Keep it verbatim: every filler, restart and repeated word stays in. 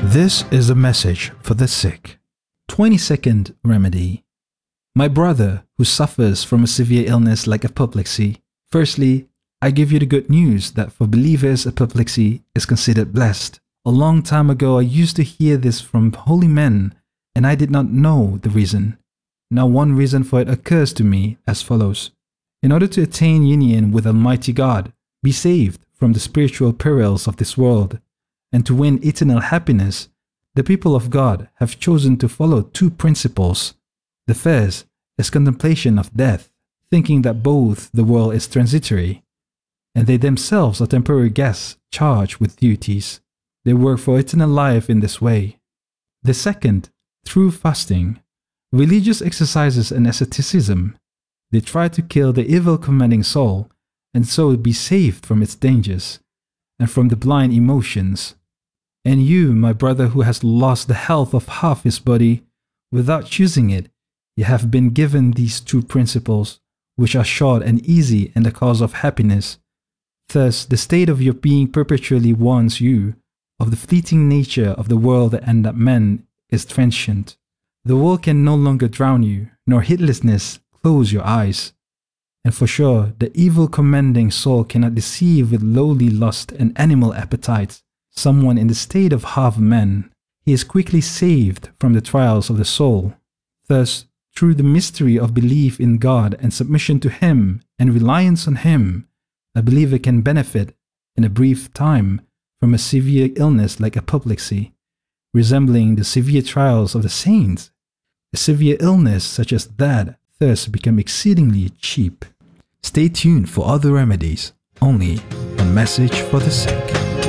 This is a message for the sick. twenty-second remedy. My brother who suffers from a severe illness like apoplexy, firstly, I give you the good news that for believers apoplexy is considered blessed. A long time ago I used to hear this from holy men and I did not know the reason. Now one reason for it occurs to me as follows. In order to attain union with Almighty God, be saved from the spiritual perils of this world, and to win eternal happiness, the people of God have chosen to follow two principles. The first is contemplation of death, thinking that both the world is transitory, and they themselves are temporary guests charged with duties. They work for eternal life in this way. The second, through fasting, religious exercises and asceticism, they try to kill the evil commanding soul and so be saved from its dangers and from the blind emotions. And you, my brother who has lost the health of half his body, without choosing it, you have been given these two principles, which are short and easy and the cause of happiness. Thus, the state of your being perpetually warns you of the fleeting nature of the world and that man is transient. The world can no longer drown you, nor heedlessness close your eyes. And for sure, the evil commanding soul cannot deceive with lowly lust and animal appetites someone in the state of half man. He is quickly saved from the trials of the soul. Thus, through the mystery of belief in God and submission to Him and reliance on Him, a believer can benefit in a brief time from a severe illness like apoplexy, resembling the severe trials of the saints. A severe illness such as that thus become exceedingly cheap. Stay tuned for other remedies, only on Message for the Sick.